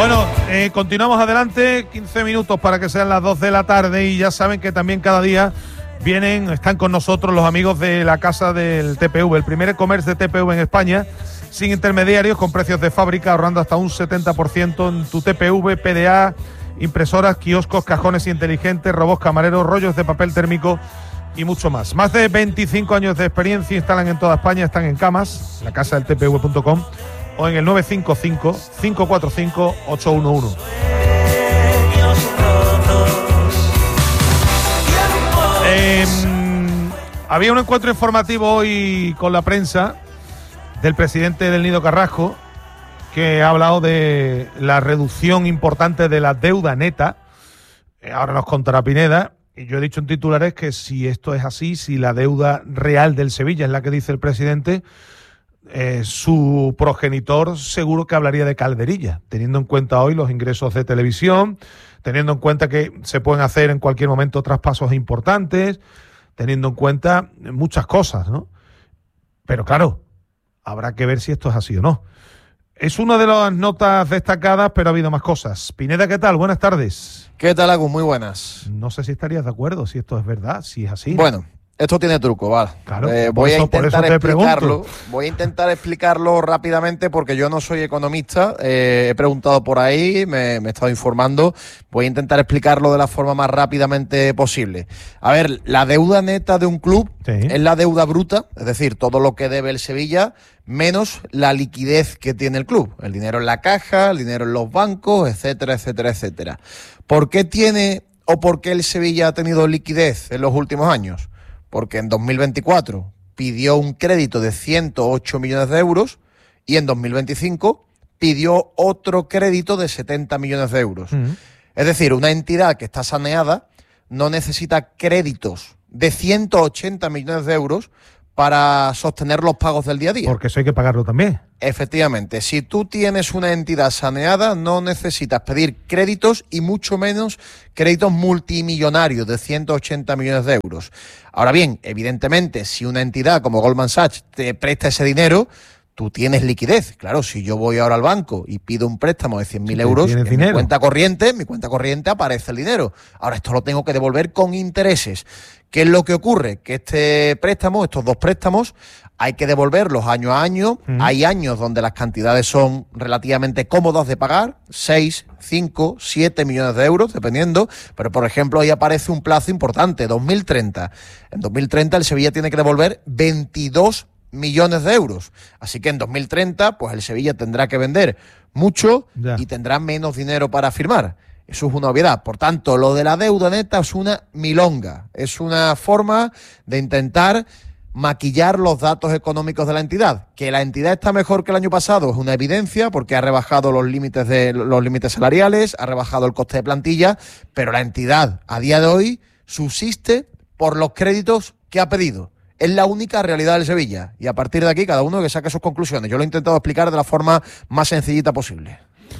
Bueno, continuamos adelante, 15 minutos para que sean las 2 de la tarde y ya saben que también cada día están con nosotros los amigos de la Casa del TPV, el primer e-commerce de TPV en España, sin intermediarios, con precios de fábrica, ahorrando hasta un 70% en tu TPV, PDA, impresoras, kioscos, cajones inteligentes, robots camareros, rollos de papel térmico y mucho más. Más de 25 años de experiencia, instalan en toda España, están en Camas, la casa del TPV.com, o en el 955-545-811. Había un encuentro informativo hoy con la prensa del presidente del Nido Carrasco, que ha hablado de la reducción importante de la deuda neta. Ahora nos contará Pineda. Y yo he dicho en titulares que si esto es así, si la deuda real del Sevilla es la que dice el presidente, su progenitor seguro que hablaría de calderilla, teniendo en cuenta hoy los ingresos de televisión, teniendo en cuenta que se pueden hacer en cualquier momento traspasos importantes, teniendo en cuenta muchas cosas, ¿no? Pero claro, habrá que ver si esto es así o no. Es una de las notas destacadas, pero ha habido más cosas. Pineda, ¿qué tal? Buenas tardes. ¿Qué tal, Agus? Muy buenas. No sé si estarías de acuerdo, si esto es verdad, si es así. Bueno, esto tiene truco, ¿vale? Claro, voy a intentar explicarlo rápidamente porque yo no soy economista, he preguntado por ahí, me he estado informando, voy a intentar explicarlo de la forma más rápidamente posible. A ver, la deuda neta de un club es la deuda bruta, es decir, todo lo que debe el Sevilla, menos la liquidez que tiene el club, el dinero en la caja, el dinero en los bancos, etcétera, etcétera, etcétera. ¿Por qué tiene o por qué el Sevilla ha tenido liquidez en los últimos años? Porque en 2024 pidió un crédito de 108 millones de euros y en 2025 pidió otro crédito de 70 millones de euros. Es decir, una entidad que está saneada no necesita créditos de 180 millones de euros para sostener los pagos del día a día. Porque eso hay que pagarlo también. Efectivamente, si tú tienes una entidad saneada, no necesitas pedir créditos y mucho menos créditos multimillonarios de 180 millones de euros. Ahora bien, evidentemente, si una entidad como Goldman Sachs te presta ese dinero, tú tienes liquidez. Claro, si yo voy ahora al banco y pido un préstamo de 100.000 euros, en mi cuenta corriente aparece el dinero. Ahora esto lo tengo que devolver con intereses. ¿Qué es lo que ocurre? Que estos dos préstamos, hay que devolverlos año a año. Hay años donde las cantidades son relativamente cómodas de pagar, 6, 5, 7 millones de euros, dependiendo. Pero, por ejemplo, ahí aparece un plazo importante, 2030. En 2030 el Sevilla tiene que devolver 22 millones de euros. Así que en 2030, pues el Sevilla tendrá que vender mucho y tendrá menos dinero para firmar. Eso es una obviedad. Por tanto, lo de la deuda neta es una milonga. Es una forma de intentar maquillar los datos económicos de la entidad. Que la entidad está mejor que el año pasado es una evidencia porque ha rebajado los límites salariales, ha rebajado el coste de plantilla, pero la entidad a día de hoy subsiste por los créditos que ha pedido. Es la única realidad del Sevilla y a partir de aquí cada uno que saque sus conclusiones. Yo lo he intentado explicar de la forma más sencillita posible.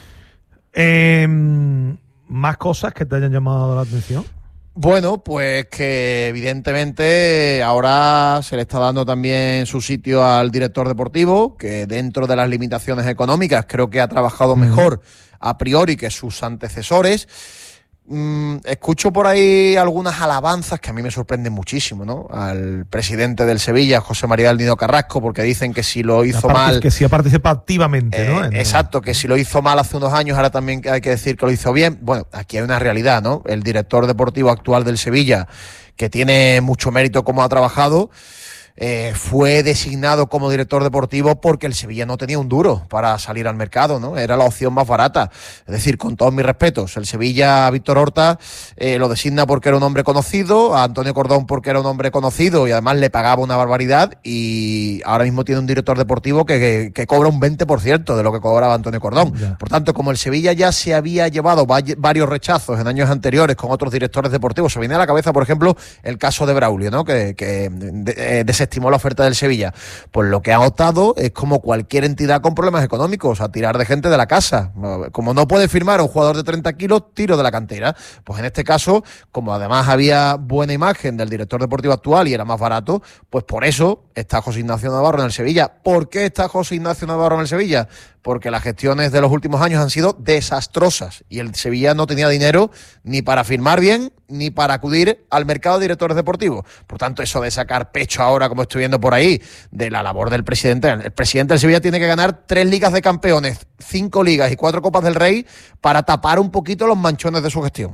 ¿Más cosas que te hayan llamado la atención? Bueno, pues que evidentemente ahora se le está dando también su sitio al director deportivo, que dentro de las limitaciones económicas creo que ha trabajado mejor a priori que sus antecesores. Escucho por ahí algunas alabanzas que a mí me sorprenden muchísimo, ¿no? Al presidente del Sevilla, José María del Nido Carrasco, porque dicen que si lo hizo mal... Que si ha participado activamente, ¿no? Exacto, que si lo hizo mal hace unos años, ahora también hay que decir que lo hizo bien. Bueno, aquí hay una realidad, ¿no? El director deportivo actual del Sevilla, que tiene mucho mérito como ha trabajado, fue designado como director deportivo porque el Sevilla no tenía un duro para salir al mercado, ¿no? Era la opción más barata. Es decir, con todos mis respetos, el Sevilla a Víctor Horta lo designa porque era un hombre conocido, a Antonio Cordón porque era un hombre conocido y además le pagaba una barbaridad y ahora mismo tiene un director deportivo que cobra un 20% de lo que cobraba Antonio Cordón. Por tanto, como el Sevilla ya se había llevado varios rechazos en años anteriores con otros directores deportivos, se viene a la cabeza, por ejemplo, el caso de Braulio, ¿no? Que desestimó la oferta del Sevilla. Pues lo que ha optado es como cualquier entidad con problemas económicos, a tirar de gente de la casa. Como no puede firmar a un jugador de 30 kilos, tiro de la cantera. Pues en este caso, como además había buena imagen del director deportivo actual y era más barato, pues por eso está José Ignacio Navarro en el Sevilla. ¿Por qué está José Ignacio Navarro en el Sevilla? porque las gestiones de los últimos años han sido desastrosas y el Sevilla no tenía dinero ni para firmar bien ni para acudir al mercado de directores deportivos. Por tanto, eso de sacar pecho ahora, como estoy viendo por ahí, de la labor del presidente. El presidente del Sevilla tiene que ganar 3 ligas de campeones, 5 ligas y 4 copas del Rey para tapar un poquito los manchones de su gestión.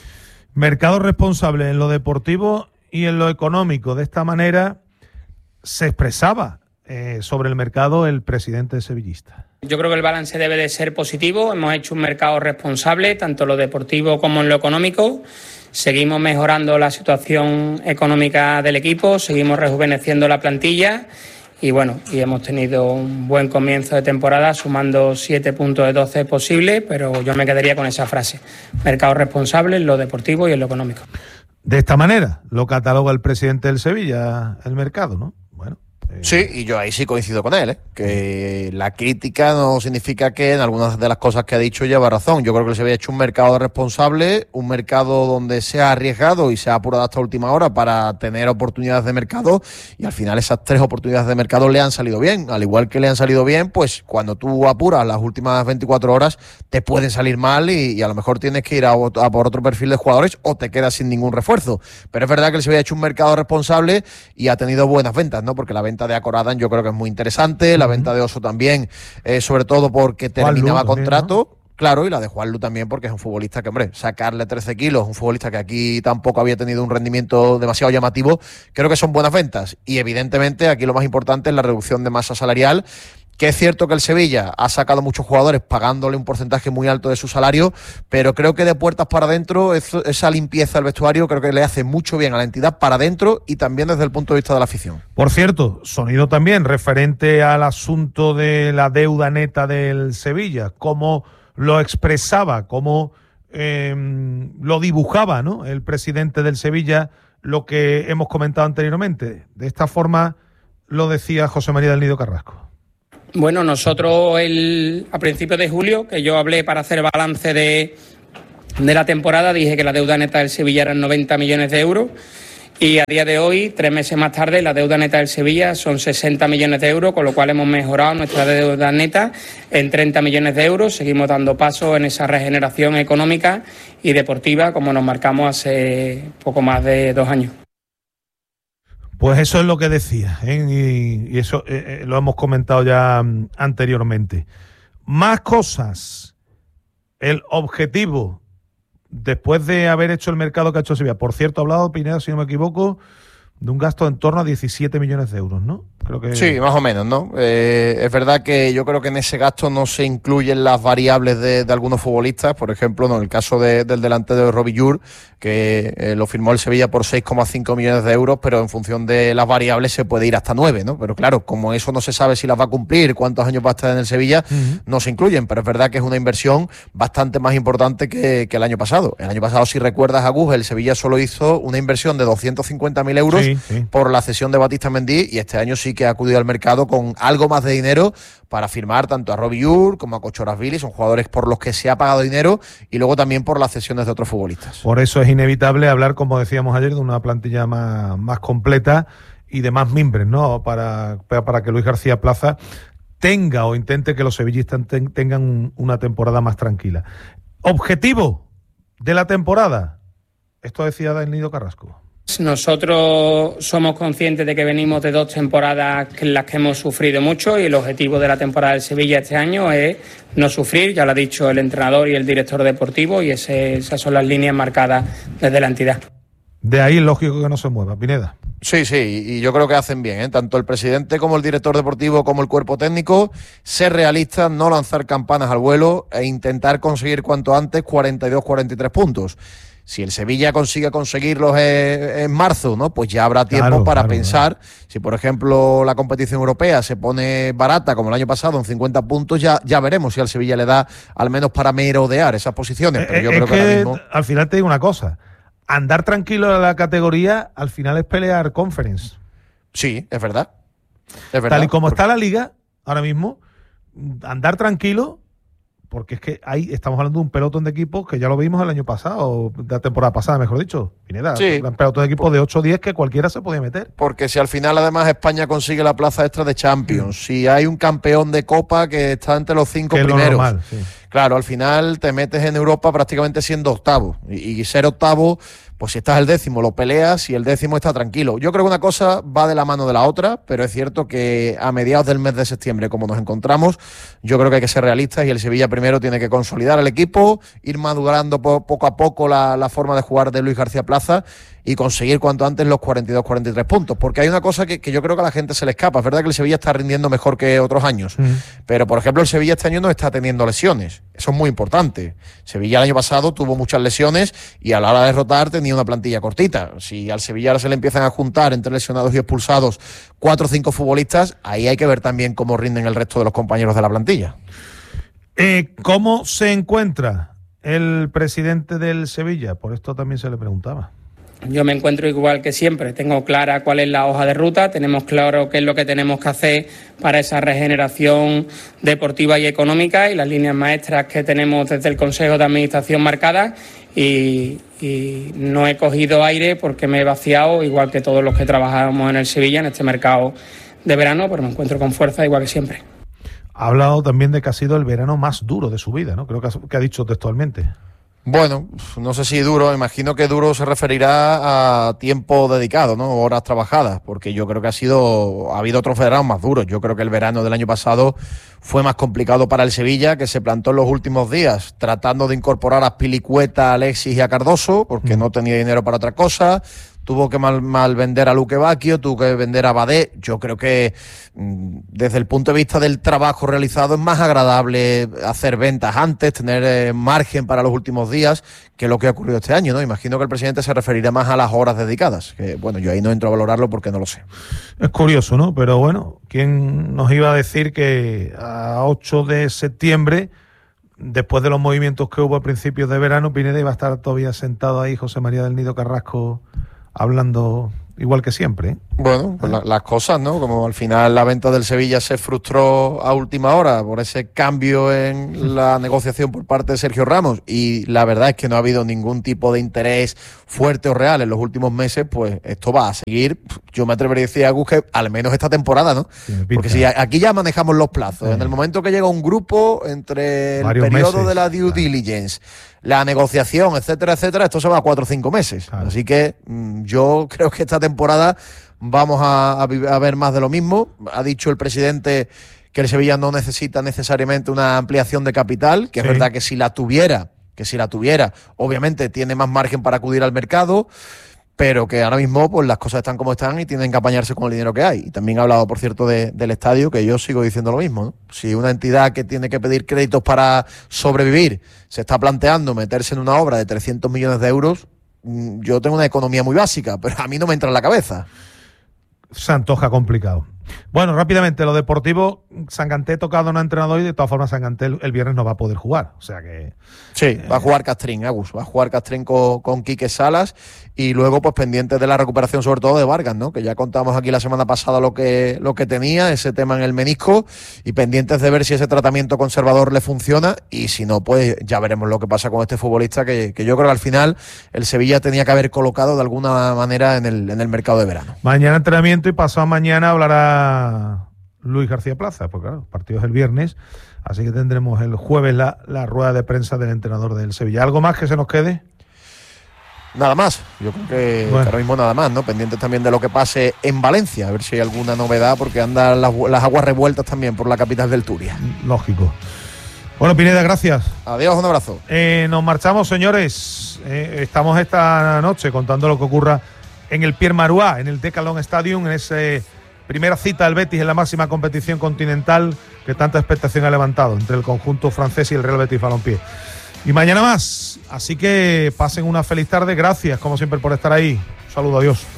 Mercado responsable en lo deportivo y en lo económico. De esta manera se expresaba sobre el mercado el presidente sevillista. Yo creo que el balance debe de ser positivo. Hemos hecho un mercado responsable, tanto en lo deportivo como en lo económico. Seguimos mejorando la situación económica del equipo, seguimos rejuveneciendo la plantilla y hemos tenido un buen comienzo de temporada, sumando 7 puntos de 12 posibles, pero yo me quedaría con esa frase: mercado responsable en lo deportivo y en lo económico. De esta manera lo cataloga el presidente del Sevilla el mercado, ¿no? Bueno. Sí, y yo ahí sí coincido con él, que la crítica no significa que en algunas de las cosas que ha dicho lleva razón. Yo creo que se había hecho un mercado responsable, un mercado donde se ha arriesgado y se ha apurado hasta última hora para tener oportunidades de mercado, y al final esas 3 oportunidades de mercado le han salido bien. Al igual que le han salido bien, pues cuando tú apuras las últimas 24 horas te pueden salir mal y a lo mejor tienes que ir a por otro perfil de jugadores o te quedas sin ningún refuerzo. Pero es verdad que se había hecho un mercado responsable y ha tenido buenas ventas, ¿no? Porque la venta de Akoradan yo creo que es muy interesante, la venta de Oso también, sobre todo porque terminaba contrato, también, ¿no? Claro, y la de Juanlu también, porque es un futbolista que, hombre, sacarle 13 kilos, un futbolista que aquí tampoco había tenido un rendimiento demasiado llamativo, creo que son buenas ventas. Y evidentemente aquí lo más importante es la reducción de masa salarial, que es cierto que el Sevilla ha sacado muchos jugadores pagándole un porcentaje muy alto de su salario, pero creo que de puertas para adentro esa limpieza del vestuario creo que le hace mucho bien a la entidad para adentro y también desde el punto de vista de la afición. Por cierto, sonido también referente al asunto de la deuda neta del Sevilla, cómo lo expresaba, cómo lo dibujaba, ¿no?, el presidente del Sevilla, lo que hemos comentado anteriormente. De esta forma lo decía José María del Nido Carrasco. Bueno, nosotros a principios de julio, que yo hablé para hacer balance de la temporada, dije que la deuda neta del Sevilla eran 90 millones de euros y a día de hoy, 3 meses más tarde, la deuda neta del Sevilla son 60 millones de euros, con lo cual hemos mejorado nuestra deuda neta en 30 millones de euros. Seguimos dando pasos en esa regeneración económica y deportiva como nos marcamos hace poco más de 2 años. Pues eso es lo que decía, ¿eh? Y eso lo hemos comentado ya anteriormente. Más cosas. El objetivo, después de haber hecho el mercado que ha hecho Sevilla. Por cierto, ha hablado Pineda, si no me equivoco, de un gasto en torno a 17 millones de euros, ¿no? Creo que... Sí, más o menos, ¿no? Es verdad que yo creo que en ese gasto no se incluyen las variables de algunos futbolistas. Por ejemplo, en el caso del delantero de Robbie Llur, que lo firmó el Sevilla por 6,5 millones de euros, pero en función de las variables se puede ir hasta 9, ¿no? Pero claro, como eso no se sabe si las va a cumplir, cuántos años va a estar en el Sevilla, no se incluyen. Pero es verdad que es una inversión bastante más importante que el año pasado. El año pasado, si recuerdas, Agus, el Sevilla solo hizo una inversión de 250.000 euros por la cesión de Batista Mendy, y este año sí que ha acudido al mercado con algo más de dinero para firmar tanto a Robbie Llur como a Kochorashvili. Son jugadores por los que se ha pagado dinero, y luego también por las cesiones de otros futbolistas. Por eso es inevitable hablar, como decíamos ayer, de una plantilla más completa y de más mimbres, ¿no? Para que Luis García Plaza tenga o intente que los sevillistas tengan una temporada más tranquila. Objetivo de la temporada. Esto decía Del Nido Carrasco. Nosotros somos conscientes de que venimos de 2 temporadas en las que hemos sufrido mucho, y el objetivo de la temporada del Sevilla este año es no sufrir, ya lo ha dicho el entrenador y el director deportivo, y esas son las líneas marcadas desde la entidad. De ahí es lógico que no se mueva, Pineda. Sí, y yo creo que hacen bien, ¿eh? Tanto el presidente como el director deportivo como el cuerpo técnico, ser realistas, no lanzar campanas al vuelo e intentar conseguir cuanto antes 42-43 puntos. Si el Sevilla consigue conseguirlos en marzo, ¿no?, pues ya habrá tiempo para pensar. Si, por ejemplo, la competición europea se pone barata, como el año pasado, en 50 puntos, ya veremos si al Sevilla le da al menos para merodear esas posiciones. Pero yo creo que ahora mismo... Al final te digo una cosa. Andar tranquilo en la categoría, al final es pelear Conference. Sí, es verdad. Tal y como está la liga, ahora mismo, andar tranquilo porque es que ahí estamos hablando de un pelotón de equipos que ya lo vimos el año pasado, la temporada pasada, mejor dicho. Pineda, Sí. un pelotón de equipos de 8 o 10 que cualquiera se podía meter. Porque si al final además España consigue la plaza extra de Champions, si hay un campeón de Copa que está entre los 5 Que es lo primeros, normal, sí. claro, al final te metes en Europa prácticamente siendo octavo. Y ser octavo, pues si estás el décimo lo peleas y el décimo está tranquilo. Yo creo que una cosa va de la mano de la otra, pero es cierto que a mediados del mes de septiembre, como nos encontramos, yo creo que hay que ser realistas y el Sevilla primero tiene que consolidar el equipo, ir madurando poco a poco la forma de jugar de Luis García Plaza y conseguir cuanto antes los 42-43 puntos. Porque hay una cosa que yo creo que a la gente se le escapa. Es verdad que el Sevilla está rindiendo mejor que otros años. Pero, por ejemplo, el Sevilla este año no está teniendo lesiones. Eso es muy importante. Sevilla el año pasado tuvo muchas lesiones y a la hora de derrotar tenía una plantilla cortita. Si al Sevilla ahora se le empiezan a juntar entre lesionados y expulsados 4 o 5 futbolistas, ahí hay que ver también cómo rinden el resto de los compañeros de la plantilla. ¿Cómo se encuentra el presidente del Sevilla? Por esto también se le preguntaba. Yo me encuentro igual que siempre, tengo clara cuál es la hoja de ruta, tenemos claro qué es lo que tenemos que hacer para esa regeneración deportiva y económica y las líneas maestras que tenemos desde el Consejo de Administración marcadas y no he cogido aire porque me he vaciado, igual que todos los que trabajamos en el Sevilla en este mercado de verano, pero me encuentro con fuerza igual que siempre. Ha hablado también de que ha sido el verano más duro de su vida, ¿no? Creo que ha dicho textualmente. Bueno, no sé si duro, imagino que duro se referirá a tiempo dedicado, ¿no? Horas trabajadas, porque yo creo que ha habido otros veranos más duros. Yo creo que el verano del año pasado fue más complicado para el Sevilla, que se plantó en los últimos días tratando de incorporar a Azpilicueta, a Alexis y a Cardoso, porque no tenía dinero para otra cosa. Tuvo que mal vender a Luque Bacchio, tuvo que vender a Badé. Yo creo que desde el punto de vista del trabajo realizado es más agradable hacer ventas antes, tener margen para los últimos días, que lo que ha ocurrido este año, ¿no? Imagino que el presidente se referirá más a las horas dedicadas. Que, bueno, yo ahí no entro a valorarlo porque no lo sé. Es curioso, ¿no? Pero bueno, ¿quién nos iba a decir que a 8 de septiembre, después de los movimientos que hubo a principios de verano, Pineda iba a estar todavía sentado ahí José María del Nido Carrasco hablando igual que siempre, ¿eh? Bueno, pues las cosas, ¿no? Como al final la venta del Sevilla se frustró a última hora por ese cambio en la negociación por parte de Sergio Ramos y la verdad es que no ha habido ningún tipo de interés fuerte o real en los últimos meses, pues esto va a seguir. Yo me atrevería a decir, Agus, que al menos esta temporada, ¿no? Sí, porque si aquí ya manejamos los plazos, en el momento que llega un grupo entre el periodo meses de la due diligence, la negociación, etcétera, etcétera, esto se va a 4 o 5 meses. Claro. Así que yo creo que esta temporada vamos a ver más de lo mismo. Ha dicho el presidente que el Sevilla no necesita necesariamente una ampliación de capital, que sí. Es verdad que si la tuviera, obviamente tiene más margen para acudir al mercado, pero que ahora mismo pues las cosas están como están y tienen que apañarse con el dinero que hay. Y también ha hablado, por cierto, del estadio, que yo sigo diciendo lo mismo, ¿no? Si una entidad que tiene que pedir créditos para sobrevivir se está planteando meterse en una obra de 300 millones de euros, yo tengo una economía muy básica, pero a mí no me entra en la cabeza. Se antoja complicado. Bueno, rápidamente, lo deportivo, Sanganté tocado no ha entrenado y de todas formas Sanganté el viernes no va a poder jugar, o sea que... Sí, va a jugar Castrín, Agus, va a jugar Castrín con Quique Salas y luego pues pendientes de la recuperación sobre todo de Vargas, ¿no? Que ya contamos aquí la semana pasada lo que tenía, ese tema en el menisco y pendientes de ver si ese tratamiento conservador le funciona y si no, pues ya veremos lo que pasa con este futbolista que yo creo que al final el Sevilla tenía que haber colocado de alguna manera en el mercado de verano. Mañana entrenamiento y pasado mañana hablará Luis García Plaza, porque claro, el partido es el viernes, así que tendremos el jueves la rueda de prensa del entrenador del Sevilla. ¿Algo más que se nos quede? Nada más, yo creo que ahora mismo nada más, ¿no? Pendientes también de lo que pase en Valencia, a ver si hay alguna novedad, porque andan las aguas revueltas también por la capital del Turia. Lógico. Bueno, Pineda, gracias. Adiós, un abrazo. Nos marchamos, señores. Estamos esta noche contando lo que ocurra en el Pierre Marois, en el Decathlon Stadium, en ese primera cita del Betis en la máxima competición continental que tanta expectación ha levantado entre el conjunto francés y el Real Betis Balompié. Y mañana más, así que pasen una feliz tarde. Gracias, como siempre, por estar ahí. Un saludo, adiós.